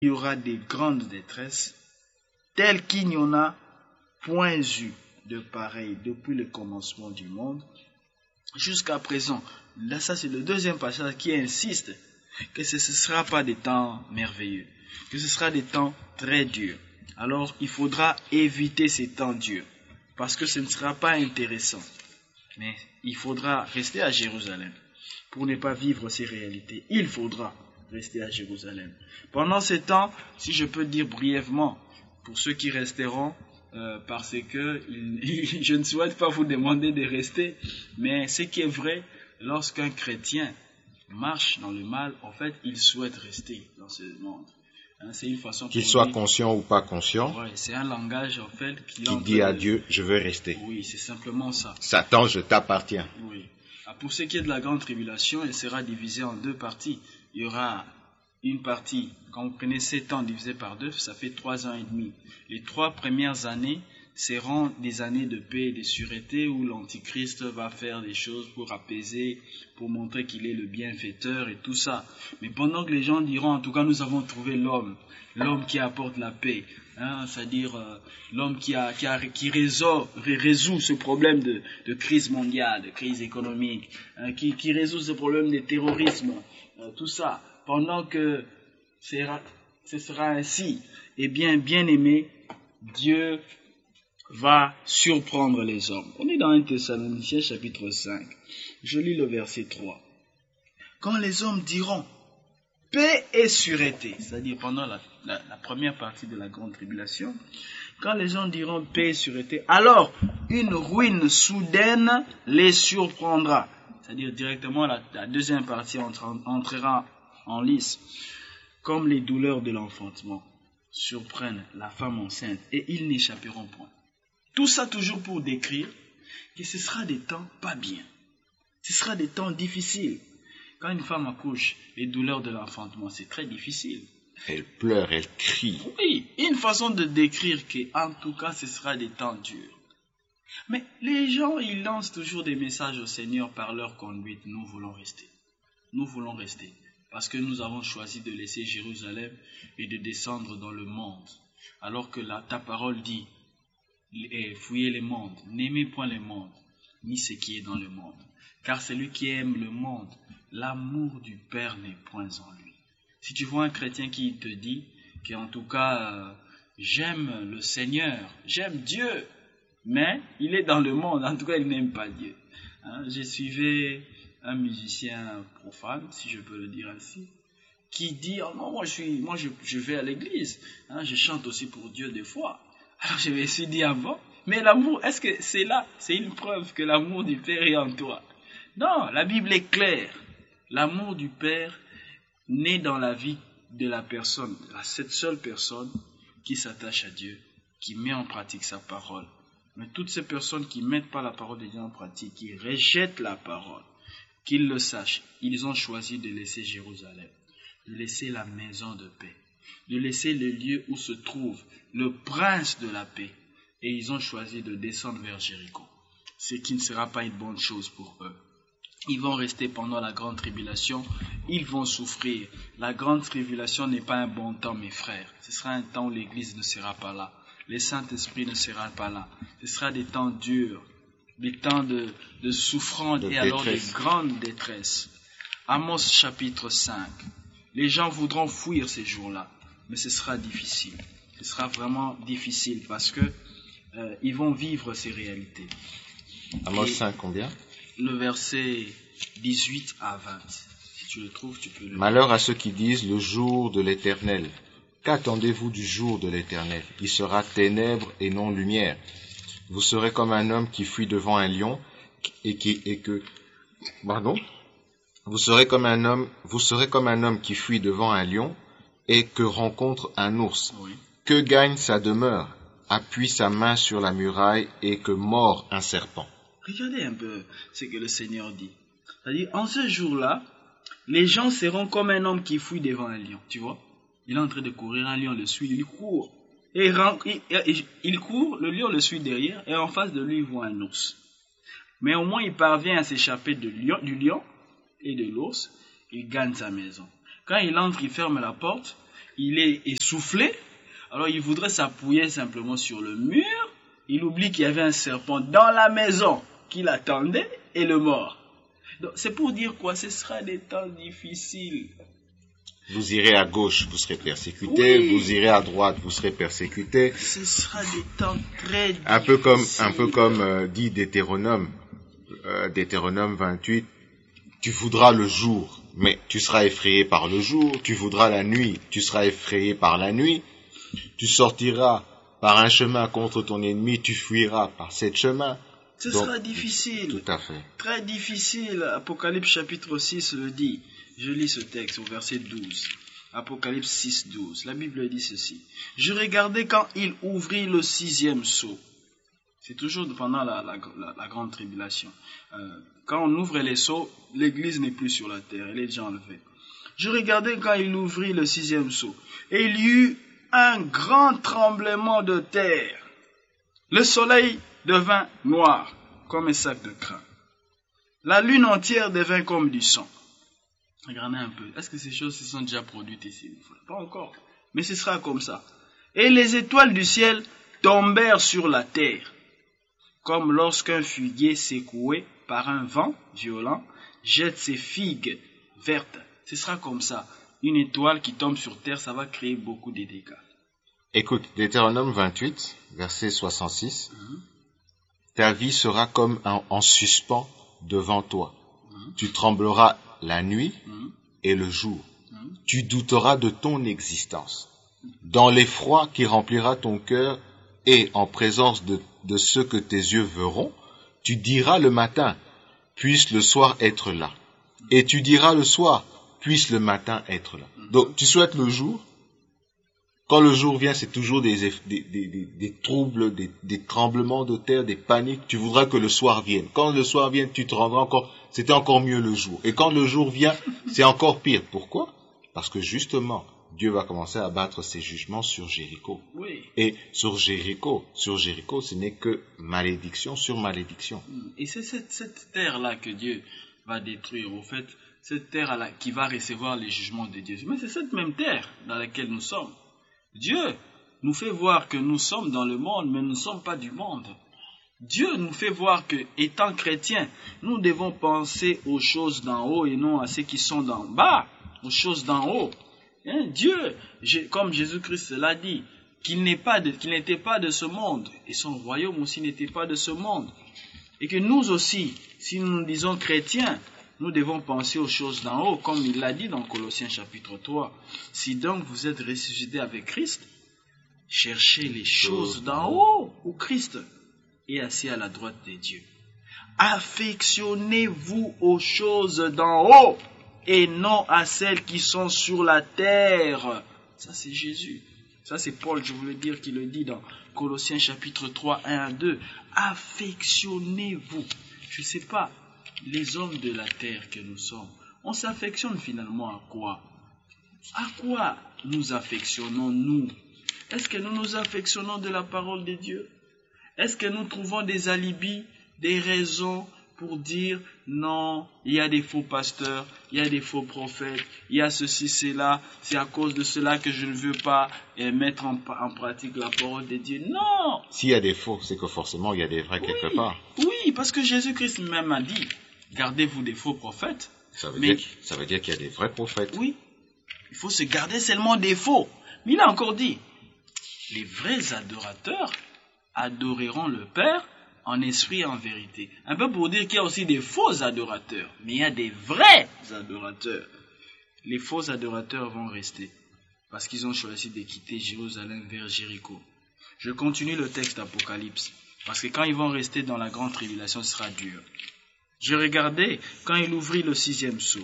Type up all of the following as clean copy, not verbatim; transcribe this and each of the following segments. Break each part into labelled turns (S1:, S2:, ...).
S1: il y aura des grandes détresses, telles qu'il n'y en a point eu de pareil depuis le commencement du monde jusqu'à présent. Là, ça c'est le deuxième passage qui insiste que ce ne sera pas des temps merveilleux, que ce sera des temps très durs. Alors il faudra éviter ces temps durs, parce que ce ne sera pas intéressant. Mais il faudra rester à Jérusalem pour ne pas vivre ces réalités. Il faudra rester à Jérusalem. Pendant ce temps, si je peux dire brièvement, pour ceux qui resteront, parce que je ne souhaite pas vous demander de rester, mais ce qui est vrai, lorsqu'un chrétien marche dans le mal, en fait, il souhaite rester dans ce monde. C'est une façon
S2: qu'il soit conscient ou pas conscient.
S1: Ouais, c'est un langage en fait
S2: qui dit à Dieu, je veux rester.
S1: Oui, c'est simplement ça.
S2: Satan, je t'appartiens.
S1: Oui. Pour ce qui est de la grande tribulation, elle sera divisée en deux parties. Il y aura une partie, quand vous prenez 7 ans divisé par 2, ça fait 3 ans et demi. Les 3 premières années seront des années de paix et de sûreté où l'Antichrist va faire des choses pour apaiser, pour montrer qu'il est le bienfaiteur et tout ça. Mais pendant que les gens diront, en tout cas nous avons trouvé l'homme qui apporte la paix, c'est-à-dire l'homme qui résout ce problème de crise mondiale, de crise économique, qui résout ce problème de terrorisme, tout ça. Pendant que ce sera ainsi, eh bien aimé, Dieu va surprendre les hommes. On est dans 1 Thessaloniciens chapitre 5. Je lis le verset 3. Quand les hommes diront paix et sûreté, c'est-à-dire pendant la première partie de la grande tribulation, quand les gens diront paix et sûreté, alors une ruine soudaine les surprendra. C'est-à-dire directement la deuxième partie entrera en lice, comme les douleurs de l'enfantement surprennent la femme enceinte et ils n'échapperont point. Tout ça toujours pour décrire que ce sera des temps pas bien. Ce sera des temps difficiles. Quand une femme accouche, les douleurs de l'enfantement, c'est très difficile.
S2: Elle pleure, elle crie.
S1: Oui, une façon de décrire qu'en tout cas, ce sera des temps durs. Mais les gens, ils lancent toujours des messages au Seigneur par leur conduite. Nous voulons rester. Nous voulons rester. Parce que nous avons choisi de laisser Jérusalem et de descendre dans le monde. Alors que ta parole dit, fouillez les mondes, n'aimez point les mondes, ni ce qui est dans le monde. Car celui qui aime le monde, l'amour du Père n'est point en lui. Si tu vois un chrétien qui te dit qu'en tout cas, j'aime le Seigneur, j'aime Dieu, mais il est dans le monde, en tout cas il n'aime pas Dieu. Je suivais un musicien profane, si je peux le dire ainsi, qui dit, oh non, moi je vais à l'église, je chante aussi pour Dieu des fois. Alors je me suis dit avant, mais l'amour, est-ce que c'est là, c'est une preuve que l'amour du Père est en toi? Non, la Bible est claire. L'amour du Père naît dans la vie de la personne, cette seule personne qui s'attache à Dieu, qui met en pratique sa parole. Mais toutes ces personnes qui ne mettent pas la parole de Dieu en pratique, qui rejettent la parole, qu'ils le sachent, ils ont choisi de laisser Jérusalem, de laisser la maison de paix, de laisser le lieu où se trouve le prince de la paix, et ils ont choisi de descendre vers Jéricho, ce qui ne sera pas une bonne chose pour eux. Ils vont rester pendant la grande tribulation, ils vont souffrir. La grande tribulation n'est pas un bon temps, mes frères. Ce sera un temps où l'Église ne sera pas là, le Saint-Esprit ne sera pas là. Ce sera des temps durs, des temps de souffrance et alors de grande détresse. Amos chapitre 5. Les gens voudront fuir ces jours-là, mais ce sera difficile. Ce sera vraiment difficile parce que ils vont vivre ces réalités.
S2: Amos 5 combien?
S1: Le verset 18 à 20. Si tu le trouves, tu peux le lire.
S2: Malheur à ceux qui disent le jour de l'Éternel. Qu'attendez-vous du jour de l'Éternel? Il sera ténèbres et non lumière. Vous serez comme un homme qui fuit devant un lion Vous serez comme un homme qui fuit devant un lion et que rencontre un ours.
S1: Oui.
S2: Que gagne sa demeure? Appuie sa main sur la muraille et que mord un serpent.
S1: Regardez un peu ce que le Seigneur dit. C'est-à-dire, en ce jour-là, les gens seront comme un homme qui fuit devant un lion. Tu vois? Il est en train de courir, un lion le suit, il court. Et il court, le lion le suit derrière, et en face de lui, il voit un ours. Mais au moins, il parvient à s'échapper du lion et de l'ours, il gagne sa maison. Quand il entre, il ferme la porte, il est essoufflé, alors il voudrait s'appuyer simplement sur le mur. Il oublie qu'il y avait un serpent dans la maison qui l'attendait et le mord. Donc c'est pour dire quoi? Ce sera des temps difficiles.
S2: Vous irez à gauche, vous serez persécuté.
S1: Oui.
S2: Vous irez à droite, vous serez persécuté.
S1: Ce sera des temps très difficiles.
S2: Un peu comme dit Deutéronome 28. Tu voudras le jour, mais tu seras effrayé par le jour. Tu voudras la nuit, tu seras effrayé par la nuit. Tu sortiras par un chemin contre ton ennemi, tu fuiras par cet chemin.
S1: Ce sera difficile.
S2: Tout à fait.
S1: Très difficile. Apocalypse chapitre 6 le dit. Je lis ce texte au verset 12. Apocalypse 6, 12. La Bible dit ceci. Je regardais quand il ouvrit le 6e sceau. C'est toujours pendant la grande tribulation. Quand on ouvre les sceaux, l'église n'est plus sur la terre, elle est déjà enlevée. Je regardais quand il ouvrit le 6e sceau. Et il y eut un grand tremblement de terre. Le soleil devint noir, comme un sac de crin. La lune entière devint comme du sang. Regardez un peu. Est-ce que ces choses se sont déjà produites ici? Pas encore. Mais ce sera comme ça. Et les étoiles du ciel tombèrent sur la terre, comme lorsqu'un figuier secoué par un vent violent jette ses figues vertes. Ce sera comme ça. Une étoile qui tombe sur terre, ça va créer beaucoup de dégâts.
S2: Écoute, Deutéronome 28, verset 66. Ta vie sera comme en suspens devant toi. Tu trembleras la nuit et le jour. Tu douteras de ton existence. Dans l'effroi qui remplira ton cœur et en présence de ceux que tes yeux verront, tu diras le matin, puisse le soir être là. Et tu diras le soir, puisse le matin être là. Donc, tu souhaites le jour. Quand le jour vient, c'est toujours des troubles, des tremblements de terre, des paniques. Tu voudras que le soir vienne. Quand le soir vient, tu te rendras encore, c'était encore mieux le jour. Et quand le jour vient, c'est encore pire. Pourquoi? Parce que justement, Dieu va commencer à battre ses jugements sur Jéricho.
S1: Oui.
S2: Et sur Jéricho, ce n'est que malédiction sur malédiction.
S1: Et c'est cette terre-là que Dieu va détruire. Au fait, cette terre-là qui va recevoir les jugements de Dieu. Mais c'est cette même terre dans laquelle nous sommes. Dieu nous fait voir que nous sommes dans le monde, mais nous ne sommes pas du monde. Dieu nous fait voir que, étant chrétiens, nous devons penser aux choses d'en haut et non à ceux qui sont d'en bas, aux choses d'en haut. Dieu, comme Jésus-Christ l'a dit, qu'il n'était pas de ce monde, et son royaume aussi n'était pas de ce monde. Et que nous aussi, si nous nous disons chrétiens, nous devons penser aux choses d'en haut, comme il l'a dit dans Colossiens chapitre 3. Si donc vous êtes ressuscités avec Christ, cherchez les choses d'en haut, où Christ est assis à la droite de Dieu. Affectionnez-vous aux choses d'en haut, et non à celles qui sont sur la terre. Ça c'est Jésus. Ça c'est Paul, je voulais dire, qui le dit dans Colossiens chapitre 3, 1 à 2. Affectionnez-vous. Je ne sais pas, les hommes de la terre que nous sommes, on s'affectionne finalement à quoi? À quoi nous affectionnons-nous? Est-ce que nous nous affectionnons de la parole de Dieu? Est-ce que nous trouvons des alibis, des raisons pour dire non, il y a des faux pasteurs, il y a des faux prophètes, il y a ceci, cela, c'est à cause de cela que je ne veux pas mettre en pratique la parole de Dieu? Non!
S2: S'il y a des faux, c'est que forcément il y a des vrais quelque part.
S1: Oui, parce que Jésus-Christ même a dit, gardez-vous des faux prophètes.
S2: Ça veut dire qu'il y a des vrais prophètes.
S1: Oui, il faut se garder seulement des faux. Mais il a encore dit, les vrais adorateurs adoreront le Père en esprit et en vérité. Un peu pour dire qu'il y a aussi des faux adorateurs, mais il y a des vrais adorateurs. Les faux adorateurs vont rester, parce qu'ils ont choisi de quitter Jérusalem vers Jéricho. Je continue le texte d'Apocalypse, parce que quand ils vont rester dans la grande tribulation, ce sera dur. Je regardais quand il ouvrit le 6e sceau.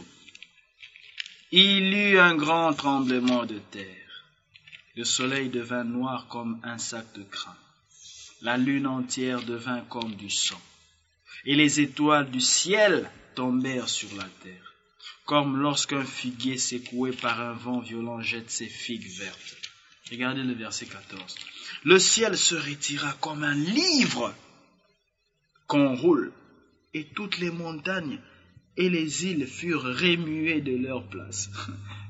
S1: Il y eut un grand tremblement de terre. Le soleil devint noir comme un sac de crin. La lune entière devint comme du sang. Et les étoiles du ciel tombèrent sur la terre, comme lorsqu'un figuier secoué par un vent violent jette ses figues vertes. Regardez le verset 14. Le ciel se retira comme un livre qu'on roule, et toutes les montagnes et les îles furent remuées de leur place.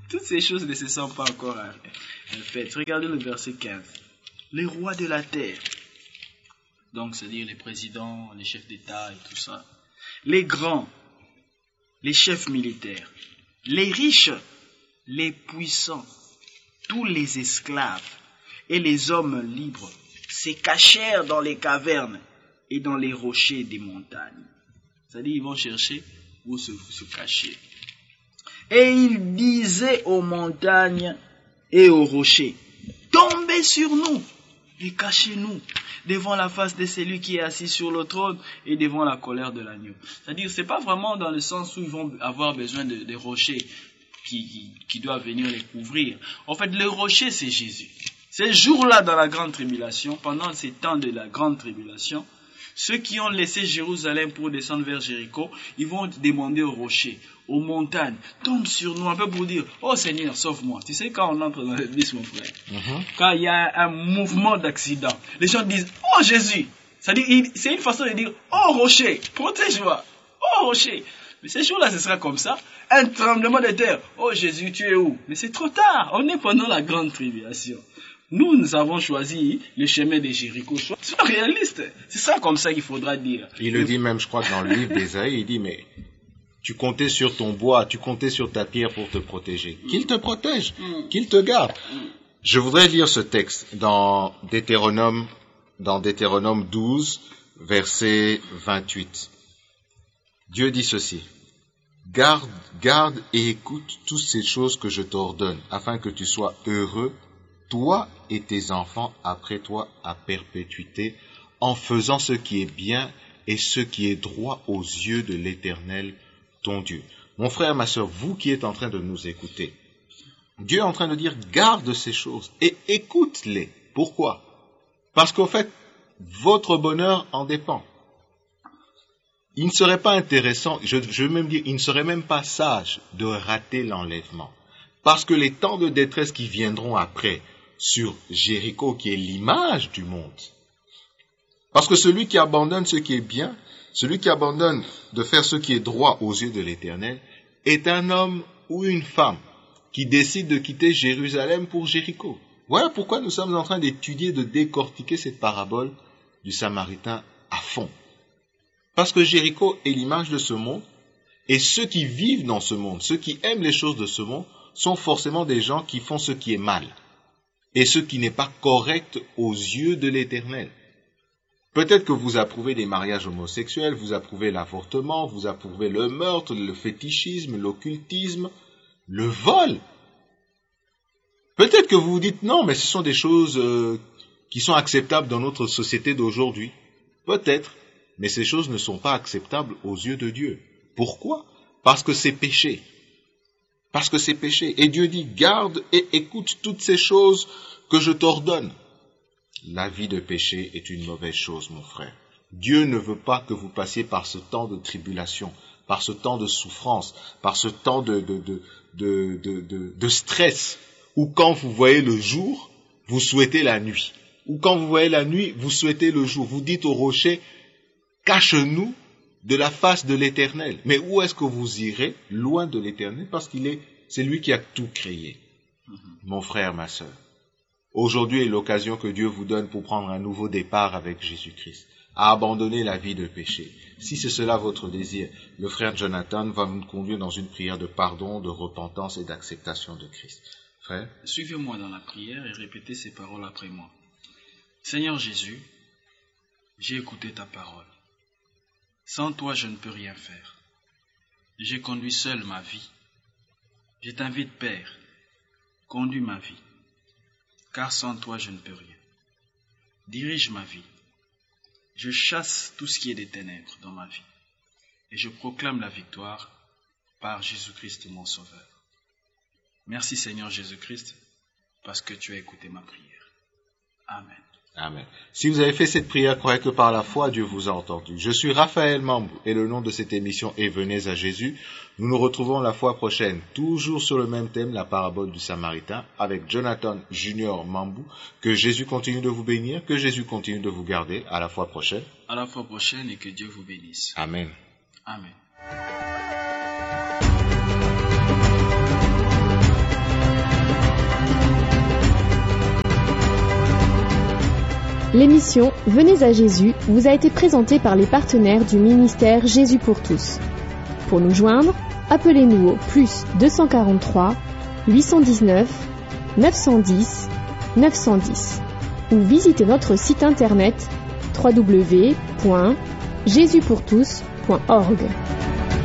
S1: Toutes ces choses ne se sont pas encore faites. Regardez le verset 15. Les rois de la terre, donc c'est-à-dire les présidents, les chefs d'État et tout ça, les grands, les chefs militaires, les riches, les puissants, tous les esclaves et les hommes libres se cachèrent dans les cavernes et dans les rochers des montagnes. C'est-à-dire ils vont chercher où se cacher. Et ils disaient aux montagnes et aux rochers, tombez sur nous et cachez-nous devant la face de celui qui est assis sur le trône et devant la colère de l'agneau. C'est-à-dire, c'est pas vraiment dans le sens où ils vont avoir besoin de rochers qui doivent venir les couvrir. En fait, le rocher, c'est Jésus. Ces jours-là, dans la grande tribulation, pendant ces temps de la grande tribulation, ceux qui ont laissé Jérusalem pour descendre vers Jéricho, ils vont demander au rocher, aux montagnes, tombe sur nous, un peu pour dire, oh Seigneur, sauve-moi. Tu sais, quand on entre dans l'église, mon frère, quand il y a un mouvement d'accident, les gens disent, oh Jésus. C'est-à-dire, c'est une façon de dire, oh rocher, protège-moi, oh rocher. Mais ces jours-là, ce sera comme ça, un tremblement de terre, oh Jésus, tu es où? Mais c'est trop tard, on est pendant la grande tribulation. Nous avons choisi le chemin de Jéricho. Sois réaliste. C'est ça comme ça qu'il faudra dire.
S2: Il le dit même, je crois, dans le livre d'Ésaïe, il dit, mais tu comptais sur ton bois, tu comptais sur ta pierre pour te protéger. Qu'il te protège, qu'il te garde. Je voudrais lire ce texte dans Deutéronome 12, verset 28. Dieu dit ceci. Garde et écoute toutes ces choses que je t'ordonne, afin que tu sois heureux, toi et tes enfants après toi à perpétuité, en faisant ce qui est bien et ce qui est droit aux yeux de l'Éternel, ton Dieu. Mon frère, ma sœur, vous qui êtes en train de nous écouter, Dieu est en train de dire, garde ces choses et écoute-les. Pourquoi? Parce qu'au fait, votre bonheur en dépend. Il ne serait pas intéressant, je veux même dire, il ne serait même pas sage de rater l'enlèvement. Parce que les temps de détresse qui viendront après, sur Jéricho, qui est l'image du monde. Parce que celui qui abandonne ce qui est bien, celui qui abandonne de faire ce qui est droit aux yeux de l'Éternel, est un homme ou une femme qui décide de quitter Jérusalem pour Jéricho. Voilà pourquoi nous sommes en train d'étudier, de décortiquer cette parabole du Samaritain à fond. Parce que Jéricho est l'image de ce monde, et ceux qui vivent dans ce monde, ceux qui aiment les choses de ce monde, sont forcément des gens qui font ce qui est mal. Et ce qui n'est pas correct aux yeux de l'Éternel. Peut-être que vous approuvez les mariages homosexuels, vous approuvez l'avortement, vous approuvez le meurtre, le fétichisme, l'occultisme, le vol. Peut-être que vous vous dites non, mais ce sont des choses qui sont acceptables dans notre société d'aujourd'hui. Peut-être, mais ces choses ne sont pas acceptables aux yeux de Dieu. Pourquoi? Parce que c'est péché. Parce que c'est péché. Et Dieu dit, garde et écoute toutes ces choses que je t'ordonne. La vie de péché est une mauvaise chose, mon frère. Dieu ne veut pas que vous passiez par ce temps de tribulation, par ce temps de souffrance, par ce temps de stress, où quand vous voyez le jour, vous souhaitez la nuit. Ou quand vous voyez la nuit, vous souhaitez le jour. Vous dites au rocher, cache-nous de la face de l'Éternel. Mais où est-ce que vous irez? Loin de l'Éternel, parce c'est lui qui a tout créé. Mon frère, ma sœur, aujourd'hui est l'occasion que Dieu vous donne pour prendre un nouveau départ avec Jésus-Christ, à abandonner la vie de péché. Si c'est cela votre désir, le frère Jonathan va nous conduire dans une prière de pardon, de repentance et d'acceptation de Christ. Frère?
S1: Suivez-moi dans la prière et répétez ces paroles après moi. Seigneur Jésus, j'ai écouté ta parole. Sans toi, je ne peux rien faire. J'ai conduit seul ma vie. Je t'invite, Père, conduis ma vie, car sans toi, je ne peux rien. Dirige ma vie. Je chasse tout ce qui est des ténèbres dans ma vie, et je proclame la victoire par Jésus-Christ, mon Sauveur. Merci, Seigneur Jésus-Christ, parce que tu as écouté ma prière. Amen.
S2: Amen. Si vous avez fait cette prière, croyez que par la foi, Dieu vous a entendu. Je suis Raphaël Mambou et le nom de cette émission est Venez à Jésus. Nous nous retrouvons la fois prochaine, toujours sur le même thème, la parabole du Samaritain, avec Jonathan Junior Mambou. Que Jésus continue de vous bénir, que Jésus continue de vous garder. À la fois prochaine.
S1: À la fois prochaine et que Dieu vous bénisse.
S2: Amen.
S1: Amen.
S3: L'émission Venez à Jésus vous a été présentée par les partenaires du ministère Jésus pour tous. Pour nous joindre, appelez-nous au plus 243 819 910 910 ou visitez notre site internet www.jesuspourtous.org.